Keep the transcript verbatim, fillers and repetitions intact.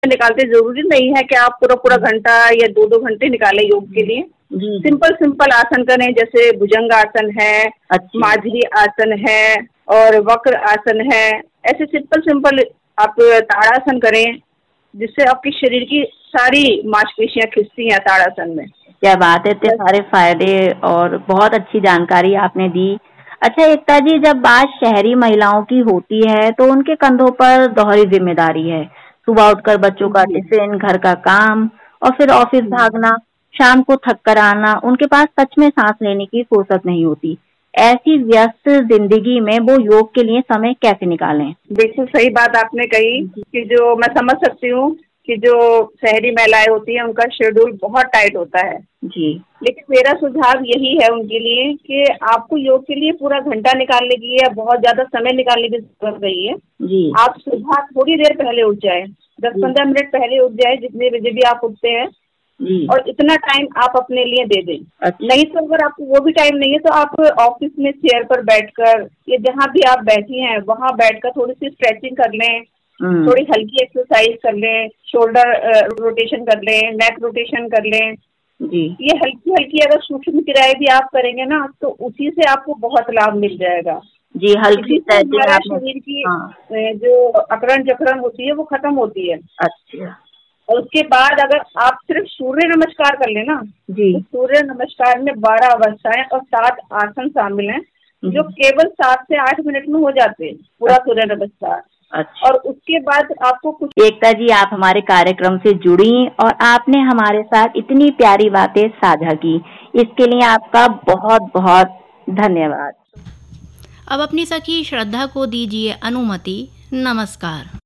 निकालते जरूरी नहीं है कि आप पूरा पूरा घंटा या दो दो घंटे निकालें योग के लिए। सिंपल सिंपल आसन करें, जैसे भुजंग आसन है, माधुरी आसन है और वक्र आसन है। ऐसे सिंपल सिंपल आप ताड़ासन करें, जिससे आपके शरीर की सारी मांसपेशियां खिंचती हैं ताड़ासन में। क्या बात है, इतने सारे फायदे और बहुत अच्छी जानकारी आपने दी। अच्छा एकता जी, जब बात शहरी महिलाओं की होती है तो उनके कंधों पर दोहरी जिम्मेदारी है। सुबह उठकर बच्चों का टिफिन, घर का काम और फिर ऑफिस भागना, शाम को थक कर आना, उनके पास सच में सांस लेने की फुर्सत नहीं होती। ऐसी व्यस्त जिंदगी में वो योग के लिए समय कैसे निकालें? बिल्कुल सही बात आपने कही कि जो मैं समझ सकती हूँ कि जो शहरी महिलाएं होती हैं उनका शेड्यूल बहुत टाइट होता है जी। लेकिन मेरा सुझाव यही है उनके लिए कि आपको योग के लिए पूरा घंटा निकालने की या बहुत ज्यादा समय निकालने की जरूरत नहीं है जी। आप सुबह थोड़ी देर पहले उठ जाए, दस पंद्रह मिनट पहले उठ जाए, जितने बजे भी आप उठते हैं जी। और इतना टाइम आप अपने लिए दे दें। अच्छा। नहीं तो अगर आपको वो भी टाइम नहीं है तो आप ऑफिस में चेयर पर बैठकर या जहाँ भी आप बैठी हैं वहाँ बैठकर थोड़ी सी स्ट्रेचिंग कर लें, थोड़ी हल्की एक्सरसाइज कर लें, शोल्डर रोटेशन कर लें, नेक रोटेशन कर लें जी। ये हल्की हल्की अगर सूक्ष्म क्रियाएं भी आप करेंगे ना तो उसी से आपको बहुत लाभ मिल जाएगा जी। हल्की हमारे शरीर की हाँ। जो अकड़न जकड़न होती है वो खत्म होती है। अच्छा। और उसके बाद अगर आप सिर्फ सूर्य नमस्कार कर लेना जी, तो सूर्य नमस्कार में बारह अवस्थाएं और सात आसन शामिल हैं जो केवल सात से आठ मिनट में हो जाते हैं, पूरा सूर्य नमस्कार। अच्छा। और उसके बाद आपको कुछ। एकता जी, आप हमारे कार्यक्रम से जुड़ी और आपने हमारे साथ इतनी प्यारी बातें साझा की, इसके लिए आपका बहुत बहुत धन्यवाद। अब अपनी सखी श्रद्धा को दीजिए अनुमति। नमस्कार।